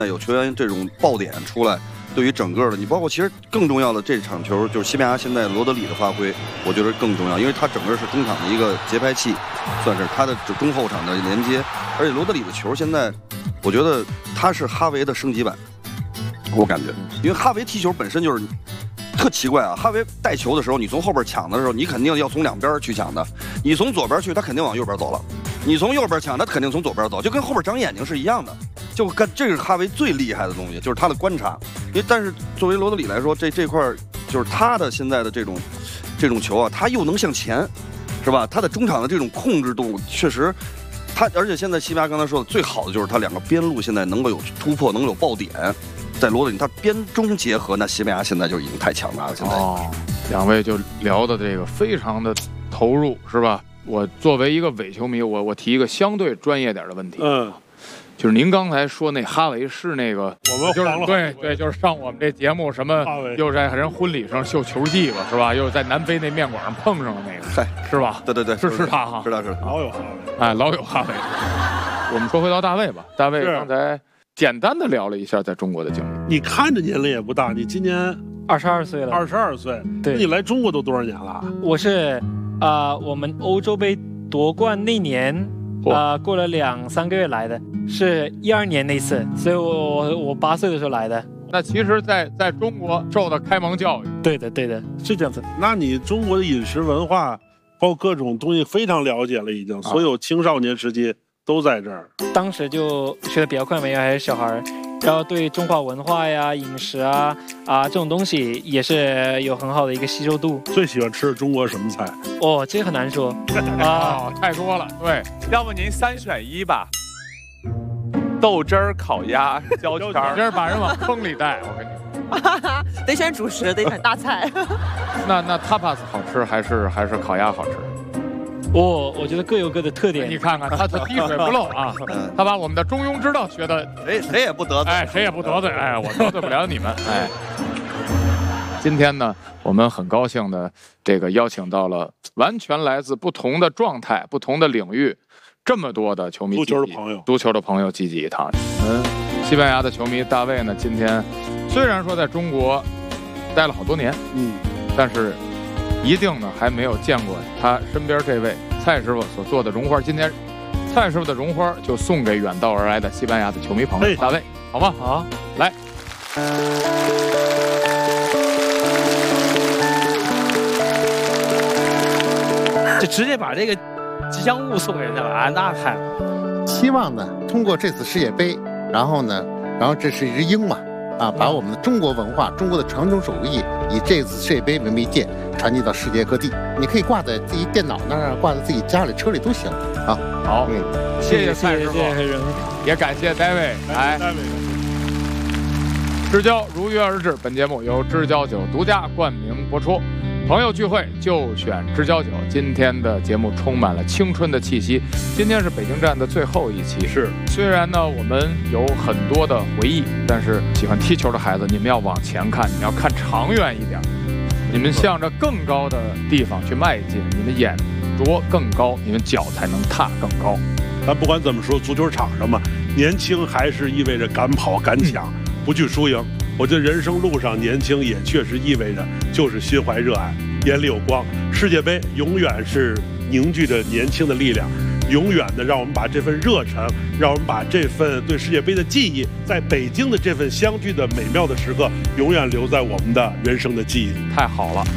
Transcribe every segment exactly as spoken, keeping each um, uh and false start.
有球员这种爆点出来，对于整个的你包括其实更重要的这场球就是西班牙现在罗德里的发挥，我觉得更重要，因为他整个是中场的一个节拍器，算是他的中后场的连接，而且罗德里的球现在，我觉得他是哈维的升级版，我感觉，因为哈维踢球本身就是。特奇怪啊！哈维带球的时候，你从后边抢的时候，你肯定要从两边去抢的。你从左边去，他肯定往右边走了；你从右边抢，他肯定从左边走，就跟后边长眼睛是一样的。就跟这是哈维最厉害的东西，就是他的观察。因为但是作为罗德里来说，这这块就是他的现在的这种这种球啊，他又能向前，是吧？他的中场的这种控制度确实。他而且现在西班牙刚才说的最好的就是他两个边路现在能够有突破，能够有爆点。在罗德里，他边中结合，那西班牙现在就已经太强大了。现在， 哦，两位就聊的这个非常的投入，是吧？我作为一个伪球迷，我我提一个相对专业点的问题， 嗯， 就是您刚才说那哈维是那个， 我们就是黄了对对，就是上我们这节目什么，又在人婚礼上秀球技吧，是吧？又在南非那面馆上碰上了那个， 嗨， 是吧？ 对对对， 是是他哈， 是他是老有哈维， 哎，老有哈维。我们说回到大卫吧，大卫刚才。简单的聊了一下在中国的经历。 你看着年龄也不大，你今年二十二岁了。 二十二岁， 对， 那你来中国都多少年了？ 我是啊、呃，我们欧洲杯夺冠那年啊、呃，过了两三个月来的，是一二年那次，所以我我八岁的时候来的。 那其实在，在在中国受的开蒙教育。 对的，对的，是这样子。 那你中国的饮食文化，包括各种东西非常了解了，已经、啊、所有青少年时期。都在这儿， 当时就学的比较快嘛，因为还是小孩，然后对中华文化呀、饮食啊啊这种东西也是有很好的一个吸收度。 最喜欢吃的中国什么菜？ 哦，这个很难说啊、哦，太多了。对， 要不您三选一吧？豆汁儿、烤鸭、焦圈儿， 这是把人往坑里带。我跟你说，得选主食，得选大菜。 那那 tapas 好吃还是还是烤鸭好吃？ 我、哦、我觉得各有各的特点， 你看看他滴水不漏啊，他把我们的中庸之道学的谁谁也不得罪， 哎，谁也不得罪，哎，我得罪不了你们，哎。今天呢，我们很高兴的这个邀请到了完全来自不同的状态、不同的领域，这么多的球迷、 足球的朋友、 足球的朋友集集一堂。嗯，西班牙的球迷大卫呢，今天虽然说在中国待了好多年， 嗯， 但是。一定呢还没有见过他身边这位蔡师傅所做的绒花，今天蔡师傅的绒花就送给远道而来的西班牙的球迷朋友大卫，好吗？ 好， 来。 就直接把这个吉祥物送给人家了啊，那太…… 希望呢通过这次世界杯，然后呢，然后这是一只鹰嘛。啊，把我们的中国文化、中国的传统手艺，以这次世界杯为媒介，传递到世界各地。你可以挂在自己电脑那儿，挂在自己家里、车里都行啊。 好，嗯，谢谢蔡师傅，也感谢 David 来。知交如约而至，本节目由知交酒独家冠名播出。朋友聚会就选知交酒。今天的节目充满了青春的气息。今天是北京站的最后一期， 是虽然呢我们有很多的回忆，但是喜欢踢球的孩子，你们要往前看，你们要看长远一点，你们向着更高的地方去迈进，你们眼着更高，你们脚才能踏更高。 咱不管怎么说，足球场上嘛，年轻还是意味着敢跑敢抢，嗯、不惧输赢。我觉得人生路上年轻也确实意味着就是心怀热爱，眼里有光。世界杯永远是凝聚着年轻的力量，永远的让我们把这份热忱，让我们把这份对世界杯的记忆，在北京的这份相聚的美妙的时刻，永远留在我们的人生的记忆里。 太好了，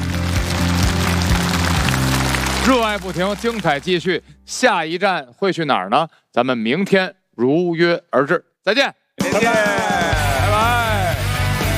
热爱不停，精彩继续。下一站会去哪儿呢？咱们明天如约而至，再见， 再见。